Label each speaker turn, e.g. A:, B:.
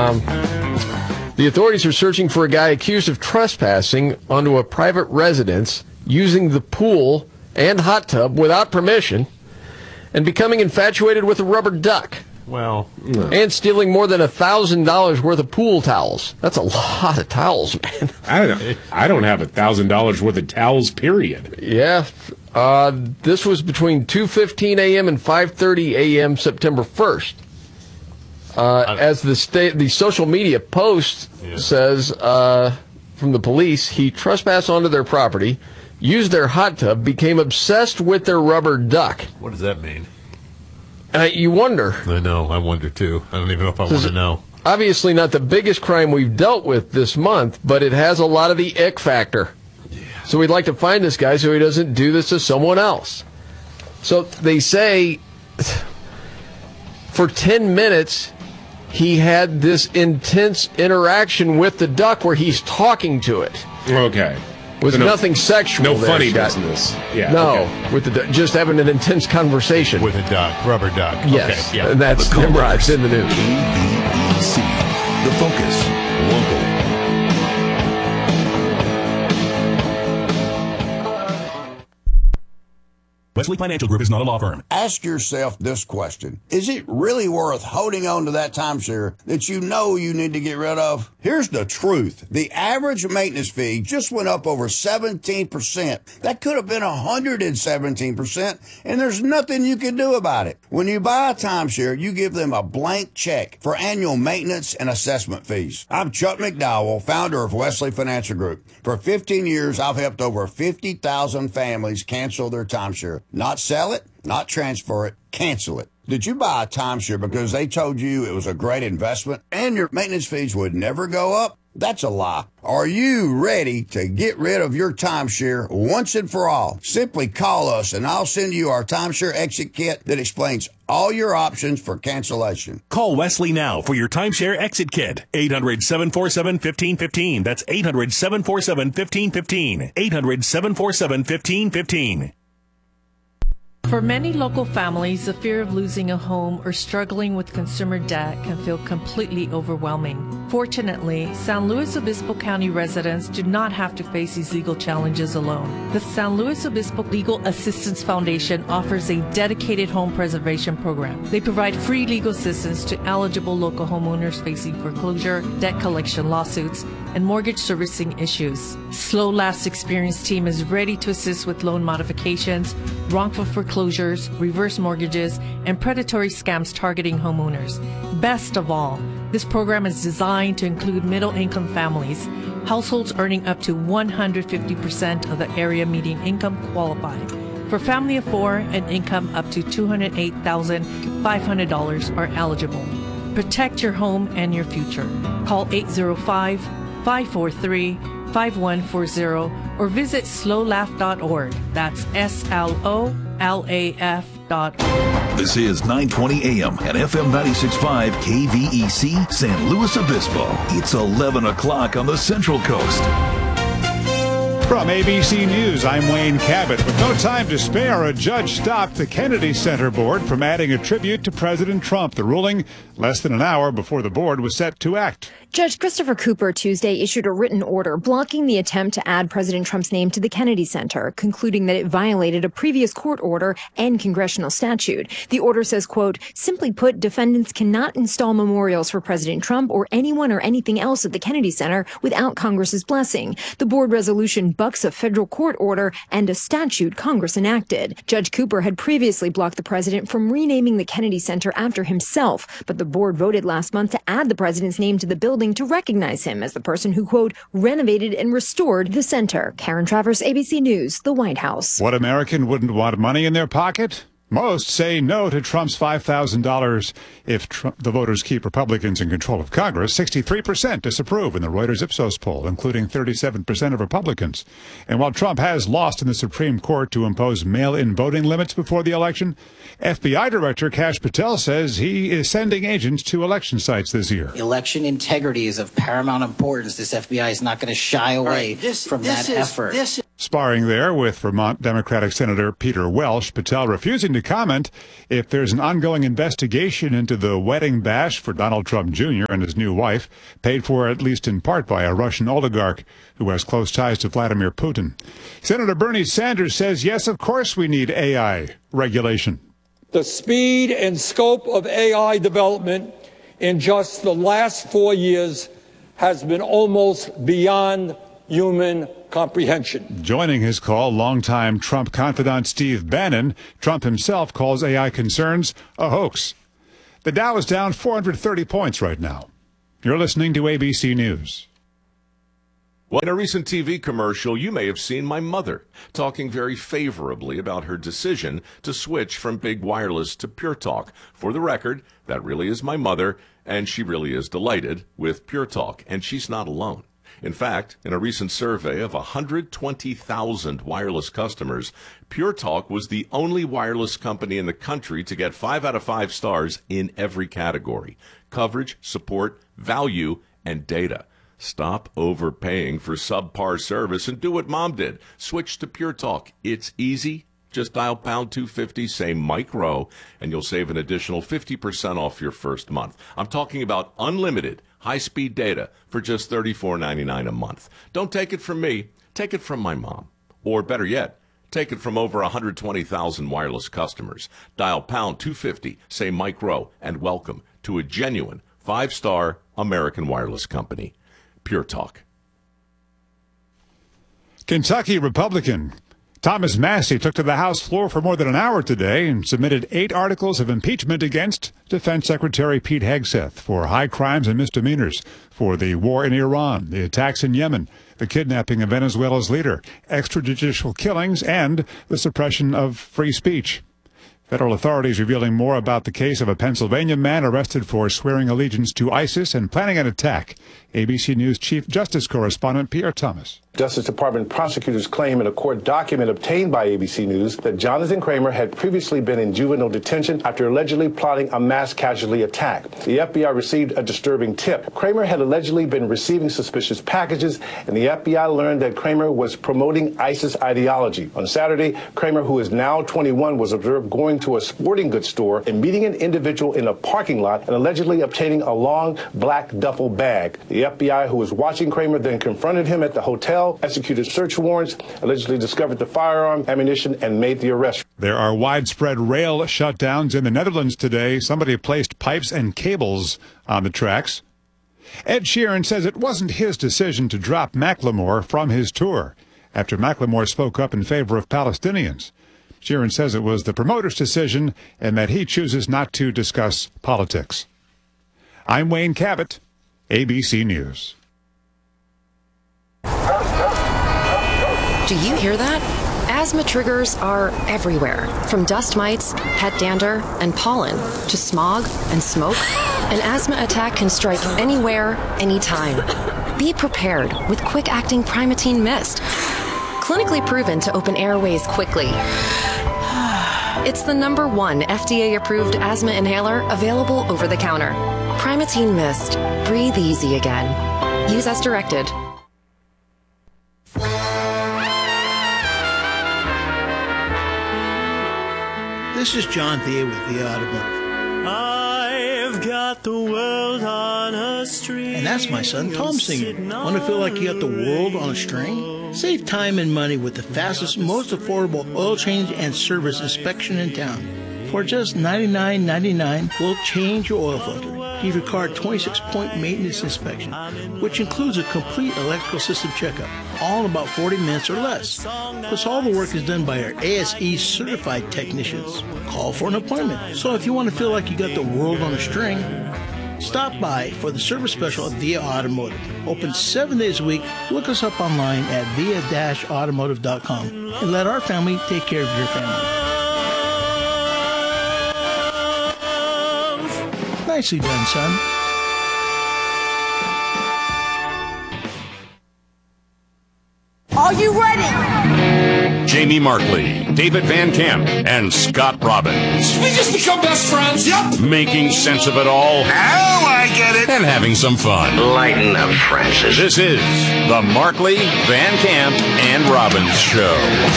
A: The authorities are searching for a guy accused of trespassing onto a private residence, using the pool and hot tub without permission, and becoming infatuated with a rubber duck.
B: Well,
A: and stealing more than $1,000 worth of pool towels. That's a lot of towels, man.
C: I don't have $1,000 worth of towels, period.
A: Yeah. This was between 2:15 a.m. and 5:30 a.m. September 1st. As the social media post says from the police, he trespassed onto their property, used their hot tub, became obsessed with their rubber duck.
B: What does that mean?
A: You wonder.
B: I know. I wonder, too. I don't even know if I want to know.
A: Obviously not the biggest crime we've dealt with this month, but it has a lot of the ick factor. Yeah. So we'd like to find this guy so he doesn't do this to someone else. So they say for 10 minutes he had this intense interaction with the duck where he's talking to it.
C: Okay.
A: With nothing sexual.
C: No
A: there,
C: funny
A: Scott.
C: business. Yeah.
A: No,
C: okay.
A: with the just having an intense conversation.
B: With a duck, rubber duck.
A: Yes,
B: okay, yeah.
A: And that's Nimrod's in the news.
D: KVEC, The Focus, local.
E: Wesley Financial Group is not a law firm.
F: Ask yourself this question. Is it really worth holding on to that timeshare that you know you need to get rid of? Here's the truth. The average maintenance fee just went up over 17%. That could have been 117%, and there's nothing you can do about it. When you buy a timeshare, you give them a blank check for annual maintenance and assessment fees. I'm Chuck McDowell, founder of Wesley Financial Group. For 15 years, I've helped over 50,000 families cancel their timeshare. Not sell it, not transfer it, cancel it. Did you buy a timeshare because they told you it was a great investment and your maintenance fees would never go up? That's a lie. Are you ready to get rid of your timeshare once and for all? Simply call us and I'll send you our timeshare exit kit that explains all your options for cancellation.
E: Call Wesley now for your timeshare exit kit. 800-747-1515. That's 800-747-1515. 800-747-1515.
G: For many local families, the fear of losing a home or struggling with consumer debt can feel completely overwhelming. Fortunately, San Luis Obispo County residents do not have to face these legal challenges alone. The San Luis Obispo Legal Assistance Foundation offers a dedicated home preservation program. They provide free legal assistance to eligible local homeowners facing foreclosure, debt collection lawsuits, and mortgage servicing issues. Slow Laugh's experienced team is ready to assist with loan modifications, wrongful foreclosures, reverse mortgages, and predatory scams targeting homeowners. Best of all, this program is designed to include middle-income families. Households earning up to 150% of the area median income qualify. For family of four, an income up to $208,500 are eligible. Protect your home and your future. Call 805-543-5140 or visit slowlaugh.org. That's SLOLAF.org.
D: This is 920 AM and FM 96.5 KVEC San Luis Obispo. It's 11 o'clock on the Central Coast.
H: From ABC News, I'm Wayne Cabot. With no time to spare, a judge stopped the Kennedy Center Board from adding a tribute to President Trump. The ruling less than an hour before the board was set to act.
I: Judge Christopher Cooper Tuesday issued a written order blocking the attempt to add President Trump's name to the Kennedy Center, concluding that it violated a previous court order and congressional statute. The order says, quote, simply put, defendants cannot install memorials for President Trump or anyone or anything else at the Kennedy Center without Congress's blessing. The board resolution bucks a federal court order and a statute Congress enacted. Judge Cooper had previously blocked the president from renaming the Kennedy Center after himself, but the board voted last month to add the president's name to the building to recognize him as the person who, quote, renovated and restored the center. Karen Travers, ABC News, the White House.
H: What American wouldn't want money in their pocket? Most say no to Trump's $5,000 if the voters keep Republicans in control of Congress. 63% disapprove in the Reuters Ipsos poll, including 37% of Republicans. And while Trump has lost in the Supreme Court to impose mail-in voting limits before the election, FBI Director Kash Patel says he is sending agents to election sites this year.
J: Election integrity is of paramount importance. This FBI is not going to shy away from that effort.
H: Sparring there with Vermont Democratic Senator Peter Welch, Patel refusing to comment if there's an ongoing investigation into the wedding bash for Donald Trump Jr. and his new wife, paid for at least in part by a Russian oligarch who has close ties to Vladimir Putin. Senator Bernie Sanders says, yes, of course we need AI regulation.
J: The speed and scope of AI development in just the last 4 years has been almost beyond human comprehension.
H: Joining his call, longtime Trump confidant Steve Bannon. Trump himself calls AI concerns a hoax. The Dow is down 430 points right now. You're listening to ABC News.
K: Well, in a recent TV commercial, you may have seen my mother talking very favorably about her decision to switch from Big Wireless to Pure Talk. For the record, that really is my mother, and she really is delighted with Pure Talk, and she's not alone. In fact, in a recent survey of 120,000 wireless customers, Pure Talk was the only wireless company in the country to get 5 out of 5 stars in every category: coverage, support, value, and data. Stop overpaying for subpar service and do what Mom did. Switch to Pure Talk. It's easy. Just dial pound 250, say Mike Rowe, and you'll save an additional 50% off your first month. I'm talking about unlimited high-speed data for just $34.99 a month. Don't take it from me. Take it from my mom. Or better yet, take it from over 120,000 wireless customers. Dial pound 250, say Mike Rowe, and welcome to a genuine 5-star American wireless company. Pure Talk.
H: Kentucky Republican Thomas Massie took to the House floor for more than an hour today and submitted 8 articles of impeachment against Defense Secretary Pete Hegseth for high crimes and misdemeanors, for the war in Iran, the attacks in Yemen, the kidnapping of Venezuela's leader, extrajudicial killings, and the suppression of free speech. Federal authorities revealing more about the case of a Pennsylvania man arrested for swearing allegiance to ISIS and planning an attack. ABC News Chief Justice Correspondent Pierre Thomas.
L: Justice Department prosecutors claim in a court document obtained by ABC News that Jonathan Kramer had previously been in juvenile detention after allegedly plotting a mass casualty attack. The FBI received a disturbing tip. Kramer had allegedly been receiving suspicious packages, and the FBI learned that Kramer was promoting ISIS ideology. On Saturday, Kramer, who is now 21, was observed going to a sporting goods store and meeting an individual in a parking lot and allegedly obtaining a long black duffel bag. The FBI, who was watching Kramer, then confronted him at the hotel, executed search warrants, allegedly discovered the firearm, ammunition, and made the arrest.
H: There are widespread rail shutdowns in the Netherlands today. Somebody placed pipes and cables on the tracks. Ed Sheeran says it wasn't his decision to drop Macklemore from his tour after Macklemore spoke up in favor of Palestinians. Sheeran says it was the promoter's decision and that he chooses not to discuss politics. I'm Wayne Cabot, ABC News.
M: Do you hear that? Asthma triggers are everywhere, from dust mites, pet dander, and pollen, to smog and smoke. An asthma attack can strike anywhere, anytime. Be prepared with quick-acting Primatene Mist. Clinically proven to open airways quickly. It's the #1 FDA-approved asthma inhaler available over the counter. Primatene Mist. Breathe easy again. Use as directed.
N: This is John Thea with Thea Automotive.
O: I've got the world on a string.
N: And that's my son Tom singing. Want to feel like you got the world on a string? Save time and money with the fastest, most affordable oil change and service inspection in town. For just $99.99, we'll change your oil filter, give your car a 26-point maintenance inspection, which includes a complete electrical system checkup, all in about 40 minutes or less. Plus, all the work is done by our ASE certified technicians. Call for an appointment. So if you want to feel like you got the world on a string, stop by for the service special at Via Automotive. Open 7 days a week. Look us up online at via-automotive.com and let our family take care of your family. Nicely done, son.
P: Are you ready?
E: Jamie
P: Jamie Markley, David Van Camp, and Scott Robbins.
Q: We just become best friends. Yep.
P: Making sense of it all.
Q: Now I get it.
P: And having some fun.
Q: Lighten up, Francis.
P: This is the Markley, Van Camp, and Robbins Show.